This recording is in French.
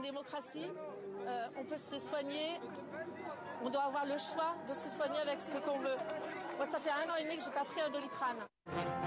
une démocratie, on peut se soigner, on doit avoir le choix de se soigner avec ce qu'on veut. Moi, ça fait 1 an et demi que j'ai pas pris un Doliprane.